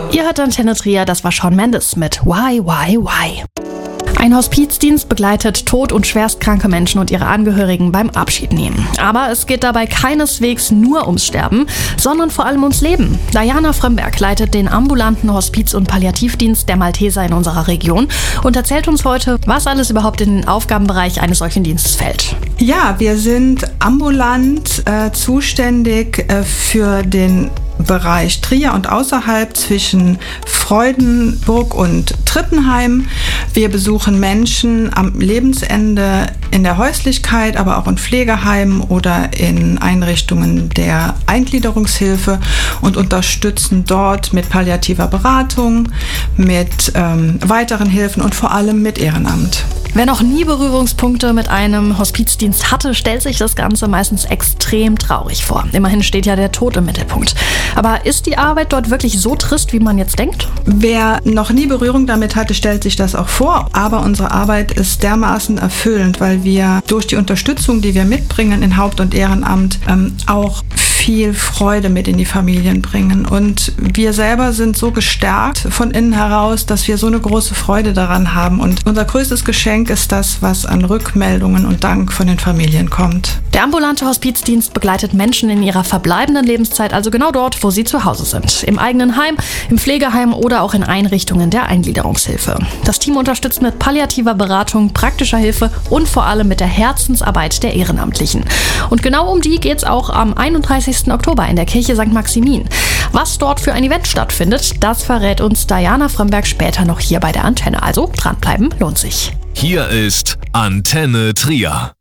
Ihr hört Antenne Trier, das war Shawn Mendes mit Why. Ein Hospizdienst begleitet tot- und schwerstkranke Menschen und ihre Angehörigen beim Abschied nehmen. Aber es geht dabei keineswegs nur ums Sterben, sondern vor allem ums Leben. Diana Frömmberg leitet den ambulanten Hospiz- und Palliativdienst der Malteser in unserer Region und erzählt uns heute, was alles überhaupt in den Aufgabenbereich eines solchen Dienstes fällt. Ja, wir sind ambulant zuständig für den Bereich Trier und außerhalb zwischen Freudenburg und Trittenheim. Wir besuchen Menschen am Lebensende in der Häuslichkeit, aber auch in Pflegeheimen oder in Einrichtungen der Eingliederungshilfe und unterstützen dort mit palliativer Beratung, mit weiteren Hilfen und vor allem mit Ehrenamt. Wer noch nie Berührungspunkte mit einem Hospizdienst hatte, stellt sich das Ganze meistens extrem traurig vor. Immerhin steht ja der Tod im Mittelpunkt. Aber ist die Arbeit dort wirklich so trist, wie man jetzt denkt? Wer noch nie Berührung damit hatte, stellt sich das auch vor. Aber unsere Arbeit ist dermaßen erfüllend, weil wir durch die Unterstützung, die wir mitbringen in Haupt- und Ehrenamt, auch viel Freude mit in die Familien bringen. Und wir selber sind so gestärkt von innen heraus, dass wir so eine große Freude daran haben. Und unser größtes Geschenk ist das, was an Rückmeldungen und Dank von den Familien kommt. Der ambulante Hospizdienst begleitet Menschen in ihrer verbleibenden Lebenszeit, also genau dort, wo sie zu Hause sind. Im eigenen Heim, im Pflegeheim oder auch in Einrichtungen der Eingliederungshilfe. Das Team unterstützt mit palliativer Beratung, praktischer Hilfe und vor allem mit der Herzensarbeit der Ehrenamtlichen. Und genau um die geht es auch am 31. Oktober in der Kirche St. Maximin. Was dort für ein Event stattfindet, das verrät uns Diana Frömmberg später noch hier bei der Antenne. Also dranbleiben lohnt sich. Hier ist Antenne Trier.